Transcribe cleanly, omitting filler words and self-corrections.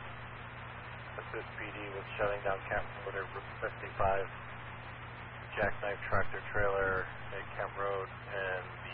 Assist PD with shutting down Camp Road at Route 55, jackknife tractor trailer at Camp Road, and